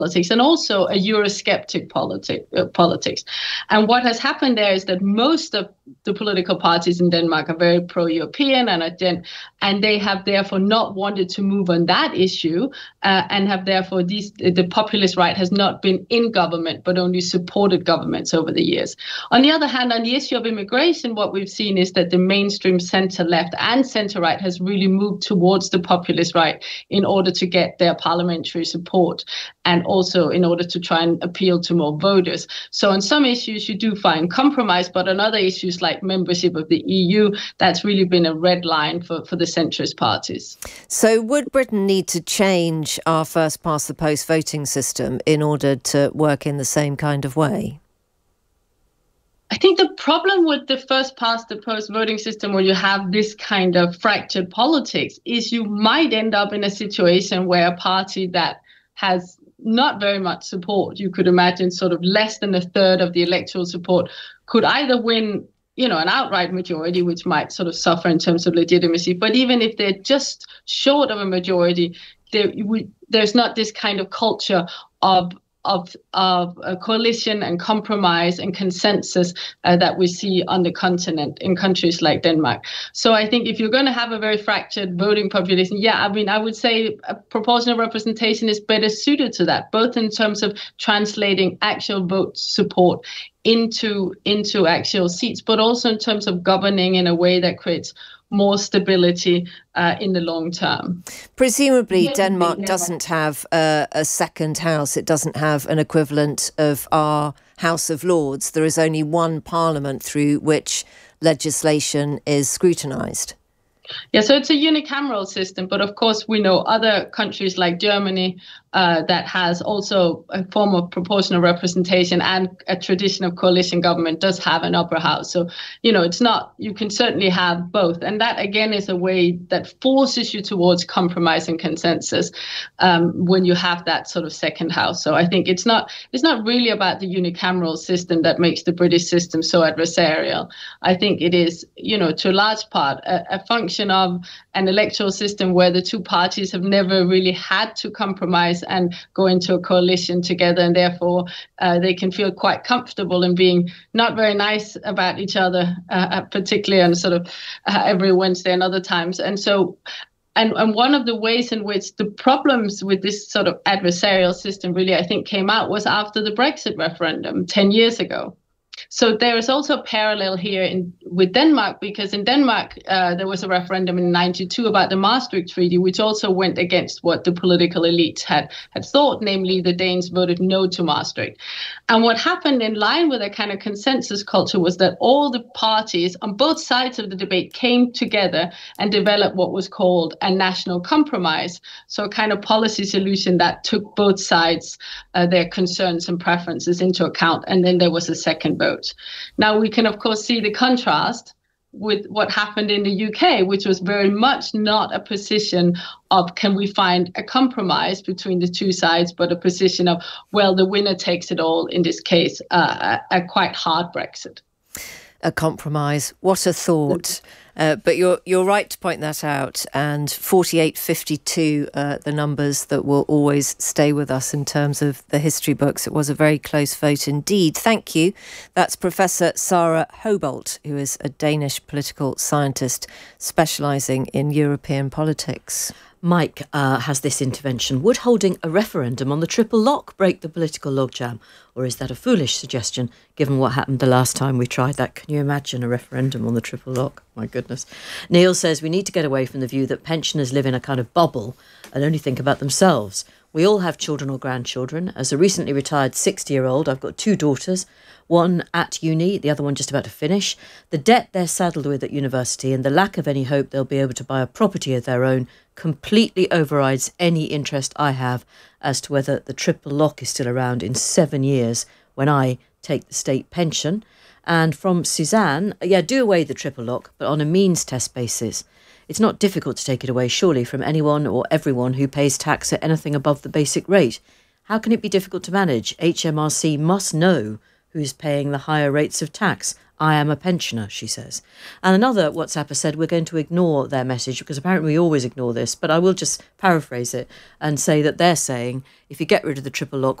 politics, and also a Eurosceptic politics. And what has happened there is that most of the political parties in Denmark are very pro-European, and they have therefore not wanted to move on that issue, and have therefore the populist right has not been in government but only supported governments over the years. On the other hand, on the issue of immigration, what we've seen is that the mainstream centre-left and centre-right has really moved towards the populist right in order to get their parliamentary support, and also in order to try and appeal to more voters. So on some issues you do find compromise, but on other issues like membership of the EU, that's really been a red line for the centrist parties. So would Britain need to change our first past the post voting system in order to work in the same kind of way? I think the problem with the first past the post voting system, where you have this kind of fractured politics, is you might end up in a situation where a party that has not very much support, you could imagine sort of less than a third of the electoral support, could either win, an outright majority, which might sort of suffer in terms of legitimacy. But even if they're just short of a majority, there's not this kind of culture of a coalition and compromise and consensus that we see on the continent in countries like Denmark. So I think if you're going to have a very fractured voting population, I would say a proportional representation is better suited to that, both in terms of translating actual vote support into actual seats, but also in terms of governing in a way that creates more stability in the long term. Presumably Denmark doesn't have a second house. It doesn't have an equivalent of our House of Lords. There is only one parliament through which legislation is scrutinised. Yeah, so it's a unicameral system, but of course we know other countries like Germany that has also a form of proportional representation and a tradition of coalition government does have an upper house. So, it's not, you can certainly have both. And that again is a way that forces you towards compromise and consensus when you have that sort of second house. So I think it's not really about the unicameral system that makes the British system so adversarial. I think it is, to a large part, a function of an electoral system where the two parties have never really had to compromise and go into a coalition together, and therefore they can feel quite comfortable in being not very nice about each other, particularly on sort of every Wednesday and other times. And so, and one of the ways in which the problems with this sort of adversarial system really, I think, came out was after the Brexit referendum 10 years ago. So there is also a parallel here with Denmark, because in Denmark there was a referendum in 1992 about the Maastricht Treaty, which also went against what the political elites had thought, namely the Danes voted no to Maastricht. And what happened in line with a kind of consensus culture was that all the parties on both sides of the debate came together and developed what was called a national compromise, so a kind of policy solution that took both sides their concerns and preferences into account, and then there was a second vote. Now we can of course see the contrast with what happened in the UK, which was very much not a position of can we find a compromise between the two sides, but a position of, well, the winner takes it all, in this case, a quite hard Brexit. A compromise. What a thought. But you're right to point that out. And 48-52, the numbers that will always stay with us in terms of the history books. It was a very close vote indeed. Thank you. That's Professor Sara Hobolt, who is a Danish political scientist specialising in European politics. Mike has this intervention. Would holding a referendum on the triple lock break the political logjam? Or is that a foolish suggestion, given what happened the last time we tried that? Can you imagine a referendum on the triple lock? My goodness. Neil says we need to get away from the view that pensioners live in a kind of bubble and only think about themselves. We all have children or grandchildren. As a recently retired 60-year-old, I've got two daughters, one at uni, the other one just about to finish. The debt they're saddled with at university and the lack of any hope they'll be able to buy a property of their own completely overrides any interest I have as to whether the triple lock is still around in 7 years when I take the state pension. And from Suzanne, do away the triple lock, but on a means test basis. It's not difficult to take it away, surely, from anyone or everyone who pays tax at anything above the basic rate. How can it be difficult to manage? HMRC must know who's paying the higher rates of tax. I am a pensioner, she says. And another WhatsApper said, we're going to ignore their message because apparently we always ignore this, but I will just paraphrase it and say that they're saying, if you get rid of the triple lock,